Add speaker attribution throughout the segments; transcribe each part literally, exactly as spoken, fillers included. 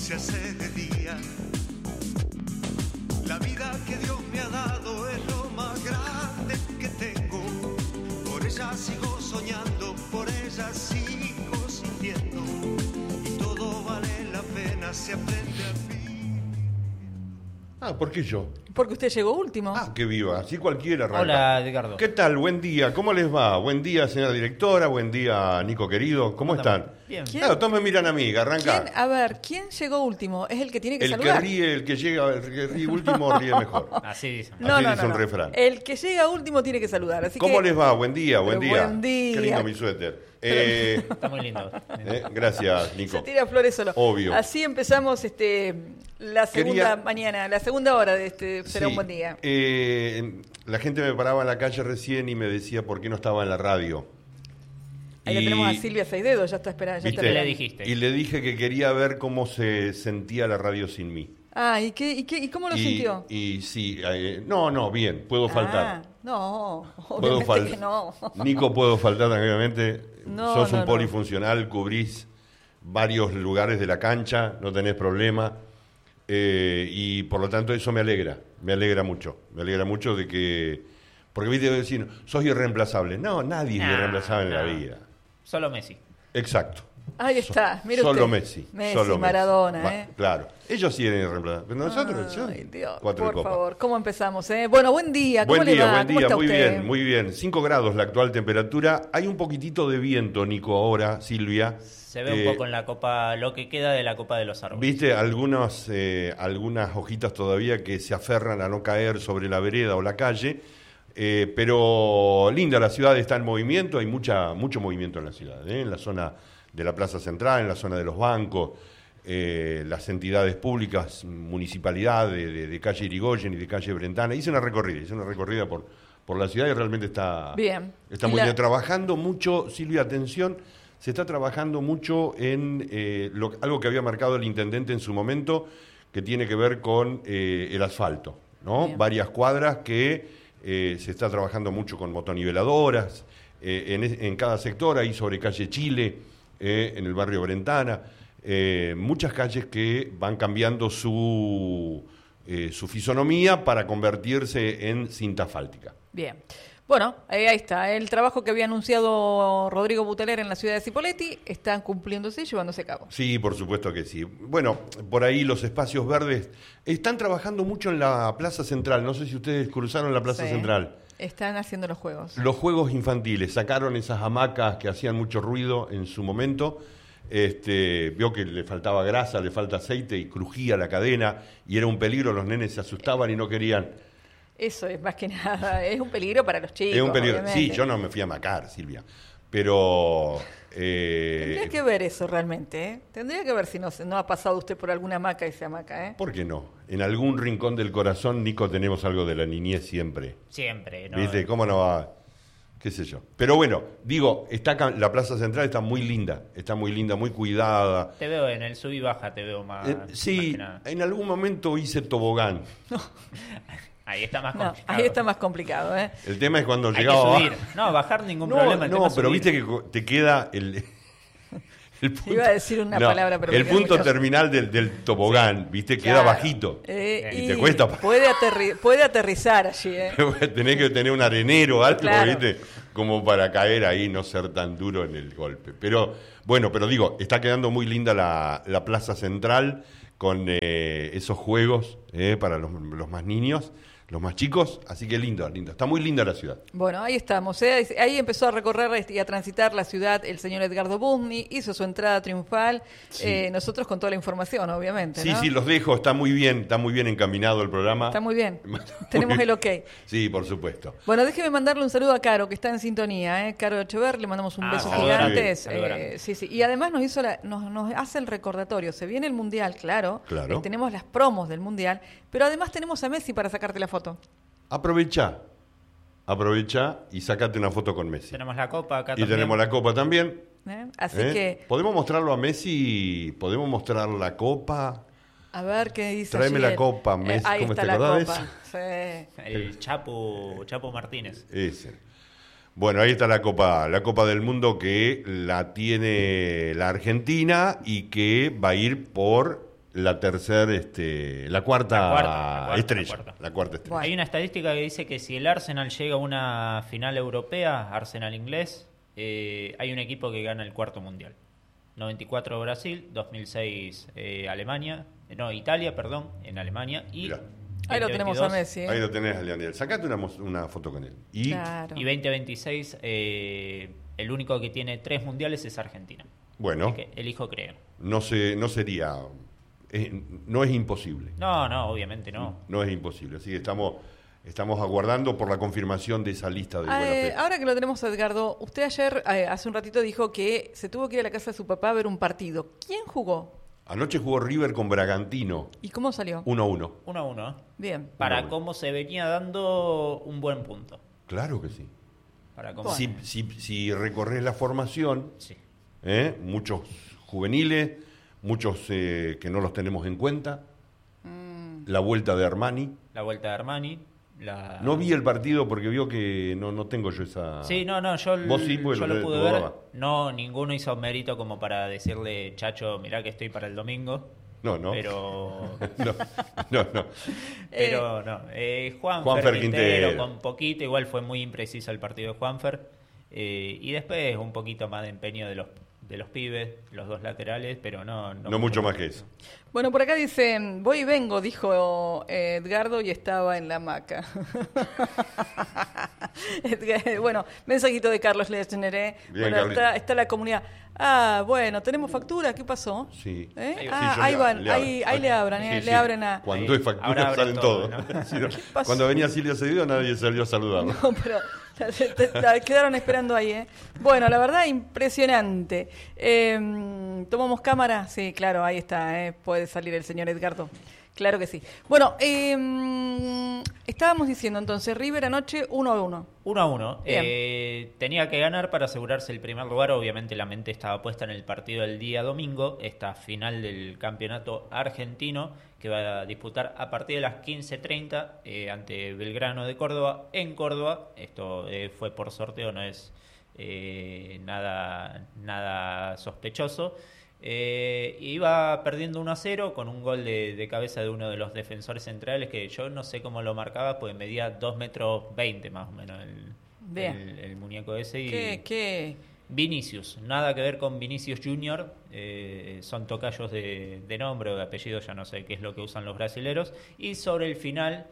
Speaker 1: se hace de día. La vida que Dios me ha dado es lo más grande que tengo. Por ella sigo soñando, por ella sigo sintiendo. Y todo vale la pena si aprende a vivir.
Speaker 2: Ah, ¿por qué yo?
Speaker 3: Porque usted llegó último.
Speaker 2: Ah, que viva, así cualquiera arranca.
Speaker 4: Hola, Edgardo.
Speaker 2: ¿Qué tal? Buen día, ¿cómo les va? Buen día, señora directora, buen día, Nico querido, ¿cómo están?
Speaker 4: Bien.
Speaker 3: ¿Quién?
Speaker 2: Claro, todos me miran a mí, arranca.
Speaker 3: ¿Quién? A ver, ¿quién llegó último? Es el que tiene que
Speaker 2: El que
Speaker 3: saludar.
Speaker 2: ríe, el que llega, el que ríe último ríe mejor.
Speaker 4: Así dicen.
Speaker 3: No,
Speaker 2: Así
Speaker 3: no,
Speaker 2: dice
Speaker 3: no,
Speaker 2: un
Speaker 3: no.
Speaker 2: refrán.
Speaker 3: El que llega último tiene que saludar. Así
Speaker 2: ¿Cómo
Speaker 3: que...
Speaker 2: les va? Buen día, buen
Speaker 3: Pero
Speaker 2: día.
Speaker 3: buen día.
Speaker 2: Qué lindo mi suéter. Eh,
Speaker 4: Está muy lindo.
Speaker 2: eh, gracias, Nico.
Speaker 3: Se tira flores solo.
Speaker 2: Obvio.
Speaker 3: Así empezamos este la segunda
Speaker 2: Quería-
Speaker 3: mañana, la segunda hora de este será
Speaker 2: Sí,
Speaker 3: un buen día.
Speaker 2: eh, la gente me paraba en la calle recién y me decía por qué no estaba en la radio.
Speaker 3: Ahí la tenemos a Silvia Seidedo, ya está esperando. Ya
Speaker 2: ¿viste?
Speaker 3: está
Speaker 4: ¿Qué le
Speaker 3: esperando.
Speaker 4: dijiste?
Speaker 2: Y le dije que quería ver cómo se sentía la radio sin mí.
Speaker 3: Ah, ¿y qué, y qué, y cómo lo
Speaker 2: y,
Speaker 3: sintió?
Speaker 2: Y sí, eh, no, no, bien, puedo faltar.
Speaker 3: Ah, no,
Speaker 2: Puedo
Speaker 3: obviamente
Speaker 2: fal-
Speaker 3: que no.
Speaker 2: Nico, puedo faltar tranquilamente.
Speaker 3: No,
Speaker 2: Sos
Speaker 3: no,
Speaker 2: un
Speaker 3: no.
Speaker 2: polifuncional, cubrís varios lugares de la cancha, no tenés problema. Eh, y por lo tanto eso me alegra, me alegra mucho. Me alegra mucho de que... Porque viste decir, sos irreemplazable. No, nadie es
Speaker 4: Nah,
Speaker 2: irreemplazable en la
Speaker 4: nah.
Speaker 2: vida.
Speaker 4: Solo Messi.
Speaker 2: Exacto.
Speaker 3: Ahí está, mire
Speaker 2: Solo
Speaker 3: usted.
Speaker 2: Messi.
Speaker 3: Messi,
Speaker 2: solo Messi.
Speaker 3: Maradona,
Speaker 2: Va,
Speaker 3: ¿eh?
Speaker 2: Claro. Ellos sí eran irreemplazables. Pero nosotros, yo,
Speaker 3: Ay, Dios,
Speaker 2: cuatro de
Speaker 3: por
Speaker 2: copa.
Speaker 3: favor, ¿cómo empezamos? Eh? Bueno, buen día, ¿cómo
Speaker 2: Buen
Speaker 3: le
Speaker 2: día,
Speaker 3: va?
Speaker 2: buen
Speaker 3: ¿Cómo
Speaker 2: día,
Speaker 3: está
Speaker 2: muy
Speaker 3: usted?
Speaker 2: bien, muy bien. cinco grados la actual temperatura. Hay un poquitito de viento, Nico, ahora, Silvia.
Speaker 4: Se ve
Speaker 2: Eh,
Speaker 4: un poco en la copa, lo que queda de la copa de los árboles.
Speaker 2: Viste algunas, eh, algunas hojitas todavía que se aferran a no caer sobre la vereda o la calle. Eh, pero linda, la ciudad está en movimiento, hay mucha, mucho movimiento en la ciudad, ¿eh? En la zona de la Plaza Central, en la zona de los bancos, eh, las entidades públicas, municipalidad de, de, de calle Irigoyen y de calle Brentana. Hice una recorrida, hice una recorrida por, por la ciudad y realmente está,
Speaker 3: Bien.
Speaker 2: está
Speaker 3: Y
Speaker 2: muy
Speaker 3: la-
Speaker 2: bien. Trabajando mucho, Silvia, atención, se está trabajando mucho en eh, lo- algo que había marcado el intendente en su momento, que tiene que ver con eh, el asfalto, ¿no?
Speaker 3: Bien.
Speaker 2: Varias cuadras que eh, se está trabajando mucho con motoniveladoras, eh, en, es- en cada sector, ahí sobre calle Chile, eh, en el barrio Brentana, eh, muchas calles que van cambiando su, eh, su fisonomía para convertirse en cinta asfáltica.
Speaker 3: Bien. Bueno, ahí, ahí está. El trabajo que había anunciado Rodrigo Buteler en la ciudad de Cipolletti está cumpliéndose y llevándose a cabo.
Speaker 2: Sí, por supuesto que sí. Bueno, por ahí los espacios verdes están trabajando mucho en la Plaza Central. No sé si ustedes cruzaron la Plaza
Speaker 3: Sí.
Speaker 2: Central.
Speaker 3: Están haciendo los juegos.
Speaker 2: Los juegos infantiles, sacaron esas hamacas que hacían mucho ruido en su momento. Este, vio que le faltaba grasa, le falta aceite y crujía la cadena y era un peligro, los nenes se asustaban y no querían.
Speaker 3: Eso es más que nada, es un peligro para los chicos.
Speaker 2: Es un peligro.
Speaker 3: obviamente.
Speaker 2: Sí, yo no me fui a macar, Silvia, pero eh,
Speaker 3: Tendría que ver eso realmente, ¿eh? Tendría que ver si no, se- no ha pasado usted por alguna hamaca esa hamaca, ¿eh?
Speaker 2: ¿por qué no? En algún rincón del corazón, Nico, tenemos algo de la niñez siempre.
Speaker 4: Siempre, ¿no?
Speaker 2: ¿Viste? ¿Cómo no va? ¿Qué sé yo? Pero bueno, digo, está acá- la Plaza Central está muy linda, está muy linda, muy cuidada.
Speaker 4: Te veo en el sub y baja, te veo más.
Speaker 2: Eh,
Speaker 4: más
Speaker 2: sí,
Speaker 4: que nada.
Speaker 2: en algún momento hice tobogán.
Speaker 4: Ahí está más
Speaker 3: No,
Speaker 4: complicado.
Speaker 3: ahí está más complicado, ¿eh?
Speaker 2: El tema es cuando
Speaker 4: Hay que
Speaker 2: llegaba
Speaker 4: subir.
Speaker 2: abajo.
Speaker 4: No, bajar ningún
Speaker 2: No,
Speaker 4: problema. el tema
Speaker 2: no,
Speaker 4: es
Speaker 2: pero
Speaker 4: subir.
Speaker 2: viste que co- te queda el, el punto,
Speaker 3: Iba a decir una palabra, pero me
Speaker 2: el
Speaker 3: quedé
Speaker 2: punto
Speaker 3: mucho.
Speaker 2: terminal del, del tobogán, viste, queda
Speaker 3: Claro.
Speaker 2: bajito.
Speaker 3: Eh,
Speaker 2: Y te cuesta pa-
Speaker 3: Puede, aterri- puede aterrizar allí, ¿eh?
Speaker 2: Tenés que tener un arenero algo,
Speaker 3: Claro.
Speaker 2: ¿viste? Como para caer ahí, no ser tan duro en el golpe. Pero, bueno, pero digo, está quedando muy linda la, la Plaza Central con eh, esos juegos eh, para los, los más niños, los más chicos. Así que lindo, lindo. Está muy linda la ciudad.
Speaker 3: Bueno, ahí estamos. ¿eh? Ahí empezó a recorrer este, y a transitar la ciudad el señor Edgardo Busni, hizo su entrada triunfal.
Speaker 2: Sí.
Speaker 3: Eh, nosotros con toda la información, obviamente.
Speaker 2: Sí,
Speaker 3: ¿no?
Speaker 2: sí, los dejo. Está muy bien, está muy bien encaminado el programa.
Speaker 3: Está muy bien.
Speaker 2: Muy
Speaker 3: Tenemos
Speaker 2: bien.
Speaker 3: el ok.
Speaker 2: Sí, por supuesto.
Speaker 3: Bueno, déjeme mandarle un saludo a Caro, que está en sintonía, ¿eh? Caro Echever, le mandamos un
Speaker 4: Ah,
Speaker 3: beso
Speaker 4: saludo
Speaker 3: gigante.
Speaker 4: grande,
Speaker 3: Es,
Speaker 4: saludo
Speaker 3: eh,
Speaker 4: grande.
Speaker 3: sí, sí. Y además nos hizo la, nos, nos hace el recordatorio. Se viene el Mundial, claro.
Speaker 2: Claro.
Speaker 3: Eh, tenemos las promos del Mundial, pero además tenemos a Messi para sacarte la foto.
Speaker 2: Aprovecha, aprovecha y sacate una foto con Messi.
Speaker 4: Tenemos la copa acá
Speaker 2: Y
Speaker 4: también.
Speaker 2: tenemos la copa también.
Speaker 3: ¿eh? Así
Speaker 2: ¿eh?
Speaker 3: que,
Speaker 2: ¿Podemos mostrarlo a Messi? ¿Podemos mostrar la copa?
Speaker 3: a ver qué dice.
Speaker 2: Tráeme
Speaker 3: allí
Speaker 2: la
Speaker 3: el-
Speaker 2: copa,
Speaker 3: Eh,
Speaker 2: Messi.
Speaker 3: ahí
Speaker 2: ¿Cómo
Speaker 3: está
Speaker 2: te
Speaker 3: la
Speaker 2: acordás de
Speaker 3: copa. Sí.
Speaker 4: El Chapo, Chapo Martínez.
Speaker 2: Ese. Bueno, ahí está la copa, la Copa del Mundo que la tiene la Argentina y que va a ir por la tercera, este, la cuarta,
Speaker 4: La cuarta, la cuarta,
Speaker 2: estrella.
Speaker 4: la cuarta.
Speaker 2: La cuarta estrella.
Speaker 3: Bueno.
Speaker 4: Hay una estadística que dice que si el Arsenal llega a una final europea, Arsenal inglés, eh, hay un equipo que gana el cuarto mundial. noventa y cuatro Brasil, dos mil seis eh, Alemania, eh, no, Italia, perdón, en Alemania, y
Speaker 2: Mirá.
Speaker 3: Ahí lo tenemos a
Speaker 4: veinte veintidós
Speaker 3: Messi. ¿eh?
Speaker 2: Ahí lo tenés a Leonel. Sacate una, mos- una foto con él. Y
Speaker 3: Claro.
Speaker 4: y veinte veintiséis eh, el único que tiene tres mundiales es Argentina.
Speaker 2: bueno,
Speaker 4: Así que elijo creer.
Speaker 2: no se, no sería, eh, no es imposible.
Speaker 4: No, no, obviamente no.
Speaker 2: No es imposible. Así que estamos, estamos aguardando por la confirmación de esa lista de buena
Speaker 3: Eh,
Speaker 2: fe.
Speaker 3: ahora que lo tenemos a Edgardo, usted ayer, eh, hace un ratito, dijo que se tuvo que ir a la casa de su papá a ver un partido. ¿Quién jugó?
Speaker 2: Anoche jugó River con Bragantino,
Speaker 3: ¿Y cómo salió?
Speaker 2: uno a uno.
Speaker 4: Uno a uno. ¿eh?
Speaker 3: Bien.
Speaker 4: Para
Speaker 2: Uno a uno.
Speaker 4: cómo se venía dando un buen punto.
Speaker 2: Claro que sí.
Speaker 4: Para cómo...
Speaker 2: Si, si, si recorres la formación,
Speaker 4: Sí.
Speaker 2: ¿eh? muchos juveniles, muchos eh, que no los tenemos en cuenta,
Speaker 3: Mm.
Speaker 2: la vuelta de Armani.
Speaker 4: La vuelta de Armani. La...
Speaker 2: No vi el partido porque vio que no, no tengo yo esa...
Speaker 4: Sí, no, no, yo,
Speaker 2: Vos sí, porque
Speaker 4: yo
Speaker 2: lo
Speaker 4: lo
Speaker 2: tenés
Speaker 4: pude
Speaker 2: todo
Speaker 4: ver.
Speaker 2: abajo.
Speaker 4: No, ninguno hizo mérito como para decirle, Chacho, mirá que estoy para el domingo.
Speaker 2: No, no.
Speaker 4: Pero,
Speaker 2: no, no, no.
Speaker 4: pero no. Eh, Juanfer,
Speaker 2: Juanfer
Speaker 4: Quintero,
Speaker 2: Quintero.
Speaker 4: con poquito, igual fue muy impreciso el partido de Juanfer. Eh, y después un poquito más de empeño de los de los pibes, los dos laterales, pero no...
Speaker 2: No mucho más que eso.
Speaker 3: Bueno, por acá dice, voy y vengo, dijo eh, Edgardo, y estaba en la hamaca. Edgar- bueno, mensajito de Carlos Lechner, ¿eh?
Speaker 2: Bien,
Speaker 3: Bueno,
Speaker 2: Carlitos.
Speaker 3: está, está la comunidad. Ah, bueno, ¿tenemos factura? ¿Qué pasó?
Speaker 2: Sí.
Speaker 3: ¿Eh?
Speaker 4: Sí,
Speaker 3: Ah,
Speaker 2: yo
Speaker 3: ahí
Speaker 2: le-
Speaker 3: van,
Speaker 2: le
Speaker 3: ahí,
Speaker 2: abro.
Speaker 3: ahí le abran, ¿eh?
Speaker 2: Sí,
Speaker 3: le
Speaker 2: sí.
Speaker 3: abren a...
Speaker 2: Cuando
Speaker 4: Ahí.
Speaker 2: hay factura
Speaker 4: Ahora abren
Speaker 2: salen
Speaker 4: todo,
Speaker 2: todos.
Speaker 4: ¿no?
Speaker 2: Sí, no.
Speaker 3: pasó?
Speaker 2: Cuando venía Silvia Cedido nadie salió a saludarlo.
Speaker 3: No, pero te- te- te- quedaron esperando ahí, ¿eh? Bueno, la verdad, impresionante. Eh, ¿Tomamos cámara? Sí, claro, ahí está, ¿eh? Puede salir el señor Edgardo. Claro que sí. Bueno, eh, estábamos diciendo entonces, River anoche uno a uno.
Speaker 4: Uno a uno.
Speaker 3: Bien.
Speaker 4: Eh, tenía que ganar para asegurarse el primer lugar. Obviamente la mente estaba puesta en el partido del día domingo, esta final del campeonato argentino que va a disputar a partir de las quince treinta eh, ante Belgrano de Córdoba en Córdoba. Esto eh, fue por sorteo, no es eh, nada, nada sospechoso. Eh, iba perdiendo uno a cero con un gol de, de cabeza de uno de los defensores centrales que yo no sé cómo lo marcaba, pues medía dos metros veinte más o menos el,
Speaker 3: Bien.
Speaker 4: el, el muñeco ese. Y
Speaker 3: ¿Qué, qué?
Speaker 4: Vinicius, nada que ver con Vinicius Junior, eh, son tocayos de, de nombre o de apellido, ya no sé qué es lo que usan los brasileros. Y sobre el final,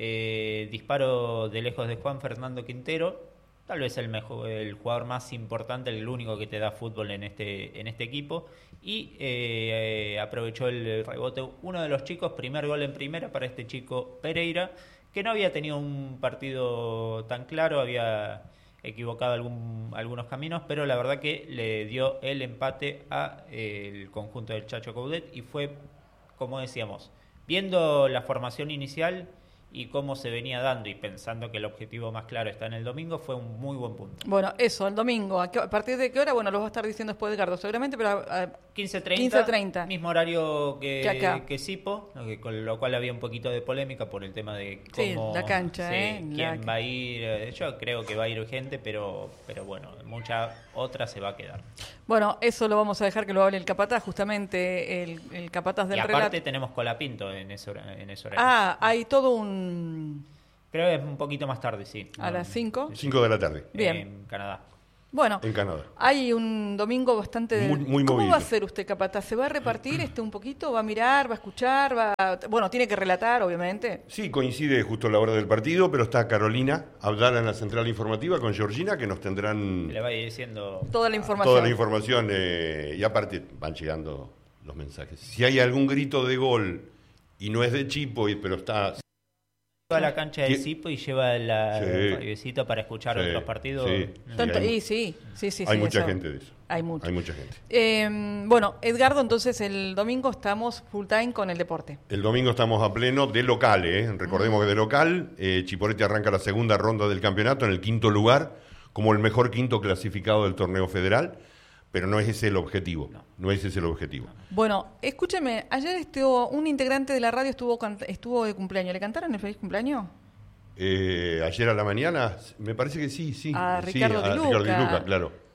Speaker 4: eh, disparo de lejos de Juan Fernando Quintero, tal vez el mejor, el jugador más importante, el único que te da fútbol en este, en este equipo. Y eh, eh, aprovechó el rebote uno de los chicos, primer gol en primera para este chico Pereira, que no había tenido un partido tan claro, había equivocado algún, algunos caminos, pero la verdad que le dio el empate a eh, el conjunto del Chacho Coudet y fue, como decíamos, viendo la formación inicial y cómo se venía dando y pensando que el objetivo más claro está en el domingo, fue un muy buen punto.
Speaker 3: Bueno, eso, el domingo. ¿A, qué- a partir de qué hora? Bueno, lo va a estar diciendo después Edgardo, seguramente, pero... ah,
Speaker 4: quince treinta,
Speaker 3: quince treinta.
Speaker 4: mismo horario que,
Speaker 3: Que acá.
Speaker 4: que Sipo, ¿no? Que con lo cual había un poquito de polémica por el tema de
Speaker 3: Sí,
Speaker 4: cómo
Speaker 3: la cancha,
Speaker 4: sí,
Speaker 3: ¿eh?
Speaker 4: quién
Speaker 3: La-
Speaker 4: va a ir. eh, Yo creo que va a ir gente, pero pero bueno, mucha otra se va a quedar.
Speaker 3: Bueno, eso lo vamos a dejar que lo hable el capataz, justamente el, el capataz del
Speaker 4: Y aparte
Speaker 3: relato.
Speaker 4: tenemos Colapinto en ese, hora- en ese horario.
Speaker 3: Ah, hay todo un...
Speaker 4: Creo que es un poquito más tarde, sí.
Speaker 3: a las cinco.
Speaker 2: cinco de la tarde,
Speaker 3: Bien.
Speaker 4: En Canadá.
Speaker 3: Bueno,
Speaker 2: en Canadá.
Speaker 3: hay un domingo bastante... de-
Speaker 2: Muy- muy
Speaker 3: ¿Cómo
Speaker 2: movido.
Speaker 3: va a ser usted, capataz? ¿Se va a repartir este un poquito? ¿Va a mirar? ¿Va a escuchar? ¿Va a- Bueno, tiene que relatar, obviamente.
Speaker 2: Sí, coincide justo la hora del partido, pero está Carolina Abdala en la central informativa con Georgina, que nos tendrán
Speaker 4: Le va a ir diciendo.
Speaker 3: Toda la información.
Speaker 2: toda la información. eh, y aparte van llegando los mensajes. Si hay algún grito de gol y no es de Chipo, y- pero está...
Speaker 4: Va a la cancha de
Speaker 2: ¿Qué?
Speaker 4: Sipo y lleva la
Speaker 2: Sí.
Speaker 4: radiocita para escuchar
Speaker 2: Sí,
Speaker 4: otros partidos.
Speaker 2: sí.
Speaker 4: No.
Speaker 3: Tanto-
Speaker 2: hay-
Speaker 3: y sí, sí, sí.
Speaker 2: hay
Speaker 3: sí,
Speaker 2: mucha
Speaker 3: eso.
Speaker 2: gente de eso.
Speaker 3: Hay mucho.
Speaker 2: Hay mucha gente.
Speaker 3: Eh, bueno, Edgardo, entonces el domingo estamos full time con el deporte.
Speaker 2: El domingo estamos a pleno de local, ¿eh? Recordemos que de local, eh, Chiporetti arranca la segunda ronda del campeonato en el quinto lugar, como el mejor quinto clasificado del torneo federal, pero no es ese el objetivo, no, no es ese el objetivo.
Speaker 3: Bueno, escúcheme, ayer estuvo un integrante de la radio estuvo cant- estuvo de cumpleaños. ¿Le cantaron el feliz cumpleaños?
Speaker 2: Eh, ayer a la mañana, me parece que sí, sí.
Speaker 3: A
Speaker 2: sí,
Speaker 3: Ricardo Di
Speaker 2: a Ricardo Di
Speaker 3: Luca.
Speaker 2: Luca, claro.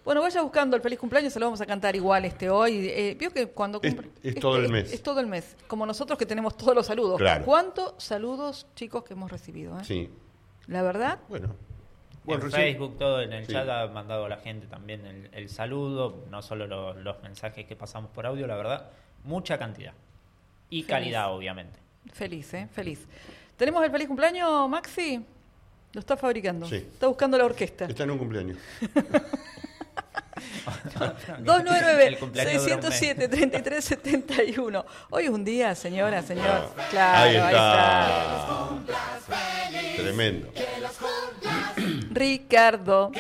Speaker 3: Bueno, vaya buscando el feliz cumpleaños, se lo vamos a cantar igual este hoy. Eh, vio que cuando
Speaker 2: Es-
Speaker 3: cumple-
Speaker 2: es todo el mes.
Speaker 3: Es, es todo el mes, como nosotros que tenemos todos los saludos.
Speaker 2: Claro.
Speaker 3: ¿Cuántos saludos, chicos, que hemos recibido? eh?
Speaker 2: Sí.
Speaker 3: La verdad,
Speaker 2: Bueno. Bueno,
Speaker 4: en
Speaker 2: recién-
Speaker 4: Facebook, todo en el
Speaker 2: Sí.
Speaker 4: chat ha mandado la gente también el, el saludo, no solo lo- los mensajes que pasamos por audio, la verdad, mucha cantidad. Y
Speaker 3: Feliz.
Speaker 4: calidad, obviamente.
Speaker 3: feliz, ¿eh? Feliz. ¿Tenemos el feliz cumpleaños, Maxi? Lo está fabricando.
Speaker 2: Sí.
Speaker 3: Está buscando la orquesta.
Speaker 2: Está en un cumpleaños.
Speaker 3: dos nueve nueve,
Speaker 4: El cumpleaños
Speaker 3: seis
Speaker 4: dura un
Speaker 3: cero siete, tres tres siete uno. Hoy es un día, señora, señor.
Speaker 2: Ah,
Speaker 3: Claro,
Speaker 2: ahí
Speaker 3: ahí
Speaker 2: está.
Speaker 3: está.
Speaker 2: Tremendo.
Speaker 3: Ricardo.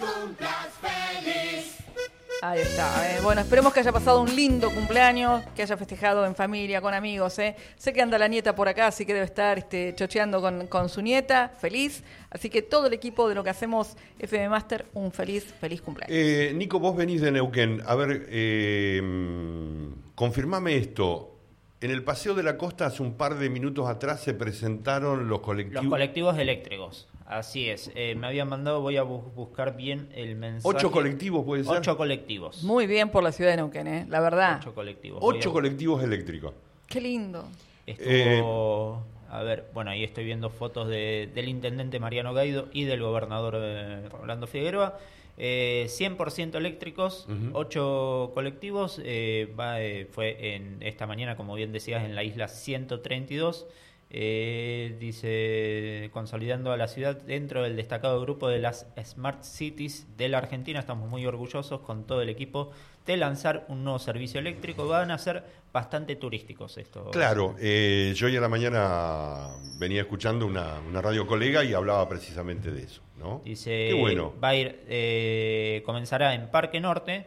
Speaker 3: Ahí está. eh. Bueno, esperemos que haya pasado un lindo cumpleaños, que haya festejado en familia, con amigos. Eh. Sé que anda la nieta por acá, así que debe estar este, chocheando con, con su nieta, feliz. Así que todo el equipo de lo que hacemos F M Master, un feliz, feliz cumpleaños.
Speaker 2: Eh, Nico, vos venís de Neuquén. A ver, eh, mm, confirmame esto. En el Paseo de la Costa, hace un par de minutos atrás, se presentaron los colectivos.
Speaker 4: Los colectivos eléctricos, así es. Eh, me habían mandado, voy a bu- buscar bien el mensaje.
Speaker 2: ¿Ocho colectivos puede ser?
Speaker 4: Ocho colectivos.
Speaker 3: Muy bien por la ciudad de Neuquén, eh. La verdad.
Speaker 4: Ocho colectivos. Voy
Speaker 2: Ocho
Speaker 4: a-
Speaker 2: colectivos eléctricos.
Speaker 3: Qué lindo.
Speaker 4: Estuvo, a ver, bueno, ahí estoy viendo fotos de, del intendente Mariano Gaido y del gobernador eh, Rolando Figueroa. Eh, cien por ciento eléctricos,
Speaker 2: Ujú.
Speaker 4: ocho colectivos. Eh, va, eh, fue en esta mañana, como bien decías, en la isla ciento treinta y dos. Eh, dice, consolidando a la ciudad dentro del destacado grupo de las Smart Cities de la Argentina. Estamos muy orgullosos con todo el equipo de lanzar un nuevo servicio eléctrico. Van a ser bastante turísticos estos.
Speaker 2: Claro, eh, yo hoy a la mañana venía escuchando una, una radio colega y hablaba precisamente de eso, ¿no?
Speaker 4: Dice,
Speaker 2: Qué bueno.
Speaker 4: va a ir, eh, comenzará en Parque Norte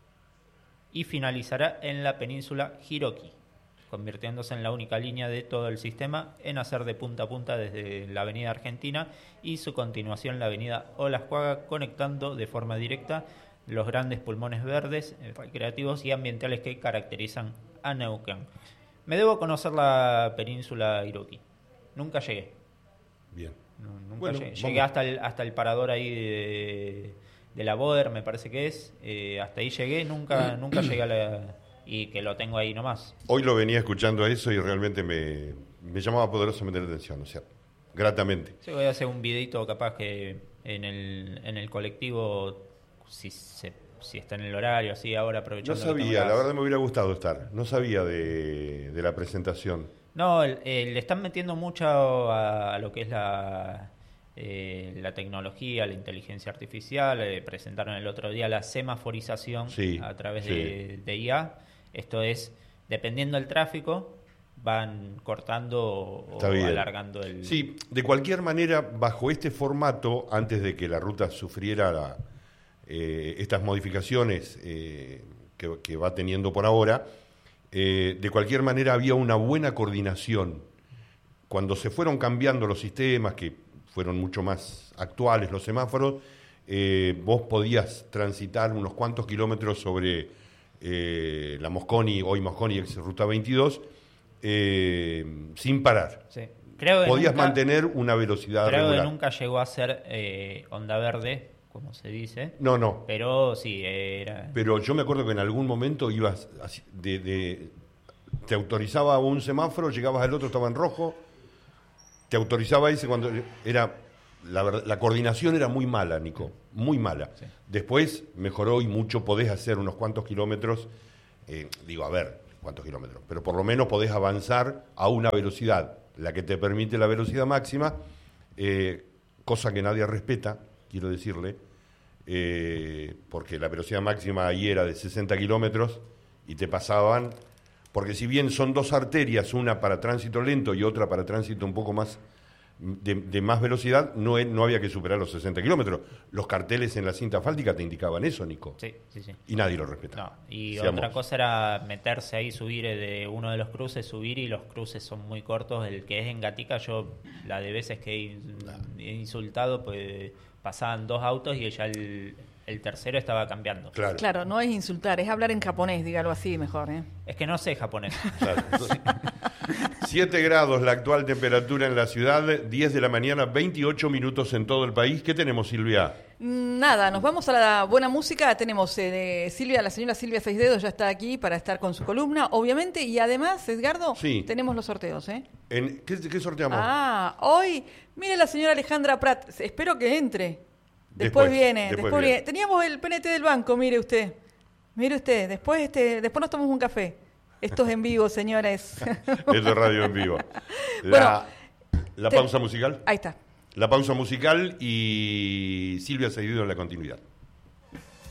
Speaker 4: y finalizará en la península Hiroki, convirtiéndose en la única línea de todo el sistema en hacer de punta a punta desde la avenida Argentina y su continuación la avenida Olascuaga, conectando de forma directa los grandes pulmones verdes, eh, recreativos y ambientales que caracterizan a Neuquén. Me debo conocer la península Hiroki. Nunca llegué.
Speaker 2: Bien.
Speaker 4: No, nunca
Speaker 2: Bueno,
Speaker 4: llegué.
Speaker 2: vamos.
Speaker 4: Llegué hasta el, hasta el parador ahí de, de la Boer, me parece que es. Eh, hasta ahí llegué, nunca nunca llegué a la... Y que lo tengo ahí nomás.
Speaker 2: Hoy lo venía escuchando a eso y realmente me, me llamaba poderosamente la atención, o sea, gratamente.
Speaker 4: Sí, voy a hacer un videito capaz que en el, en el colectivo, si se, si está en el horario, así ahora
Speaker 2: No
Speaker 4: aprovechando. que tengo
Speaker 2: sabía,
Speaker 4: las-
Speaker 2: la verdad me hubiera gustado estar, no sabía de, de la presentación.
Speaker 4: No, el- eh, le están metiendo mucho a, a lo que es la, eh, la tecnología, la inteligencia artificial. Eh, presentaron el otro día la semaforización
Speaker 2: Sí,
Speaker 4: a través
Speaker 2: sí.
Speaker 4: de, de I A. Esto es, dependiendo del tráfico, van cortando o,
Speaker 2: Está
Speaker 4: o
Speaker 2: bien.
Speaker 4: alargando el...
Speaker 2: Sí, de cualquier manera, bajo este formato, antes de que la ruta sufriera la- eh, estas modificaciones eh, que, que va teniendo por ahora, eh, de cualquier manera había una buena coordinación. Cuando se fueron cambiando los sistemas, que fueron mucho más actuales los semáforos, eh, vos podías transitar unos cuantos kilómetros sobre eh, la Mosconi, hoy Mosconi, ex Ruta veintidós, eh, sin parar.
Speaker 4: Sí. Creo que
Speaker 2: Podías
Speaker 4: nunca-
Speaker 2: mantener una velocidad
Speaker 4: Creo que
Speaker 2: regular.
Speaker 4: nunca llegó a ser eh, onda verde, como se dice.
Speaker 2: No, no.
Speaker 4: Pero sí, era...
Speaker 2: Pero yo me acuerdo que en algún momento ibas así, de, de- te autorizaba un semáforo, llegabas al otro, estaba en rojo, te autorizaba ese cuando era la, verdad- la coordinación era muy mala, Nico, muy mala.
Speaker 4: Sí.
Speaker 2: Después mejoró y mucho, podés hacer unos cuantos kilómetros, eh, digo, a ver, cuántos kilómetros, pero por lo menos podés avanzar a una velocidad, la que te permite la velocidad máxima, eh, cosa que nadie respeta, quiero decirle, eh, porque la velocidad máxima ahí era de sesenta kilómetros y te pasaban, porque si bien son dos arterias, una para tránsito lento y otra para tránsito un poco más de, de más velocidad, no, es- no había que superar los sesenta kilómetros. Los carteles en la cinta asfáltica te indicaban eso, Nico,
Speaker 4: Sí, sí, sí.
Speaker 2: y nadie lo respeta.
Speaker 4: No, y
Speaker 2: Seamos-
Speaker 4: otra cosa era meterse ahí, subir eh, de uno de los cruces, subir, y los cruces son muy cortos. El que es en Gatica, yo la de veces que he, in- he insultado, pues pasaban dos autos y ya el, el tercero estaba cambiando.
Speaker 2: Claro.
Speaker 3: Claro, no es insultar, es hablar en japonés, dígalo así mejor, ¿eh?
Speaker 4: Es que no sé japonés.
Speaker 2: Claro. siete grados la actual temperatura en la ciudad, diez de la mañana, veintiocho minutos en todo el país. ¿Qué tenemos, Silvia?
Speaker 3: Nada, nos vamos a la buena música. Tenemos eh, Silvia, la señora Silvia Seis Dedos ya está aquí para estar con su columna, obviamente. Y además, Edgardo,
Speaker 2: sí.
Speaker 3: tenemos los sorteos, ¿eh?
Speaker 2: En, ¿qué, ¿Qué sorteamos?
Speaker 3: Ah, hoy, mire la señora Alejandra Prat, espero que entre. Después, después viene, después, después viene. viene. Teníamos el P N T del banco, mire usted. Mire usted, después este, después nos tomamos un café. Esto es en vivo, señores.
Speaker 2: Esto es radio en vivo. La,
Speaker 3: bueno,
Speaker 2: la
Speaker 3: te,
Speaker 2: pausa musical.
Speaker 3: Ahí está.
Speaker 2: La pausa musical y Silvia Seis Dedos en la continuidad.